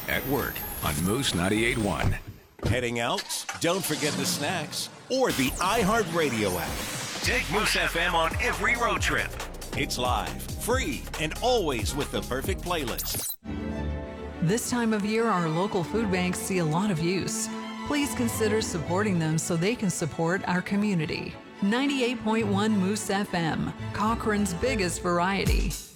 at work on Moose 98.1. Heading out? Don't forget the snacks or the iHeartRadio app. Take Moose FM on every road trip. It's live, free, and always with the perfect playlist. This time of year, our local food banks see a lot of use. Please consider supporting them so they can support our community. 98.1 Moose FM, Cochrane's biggest variety.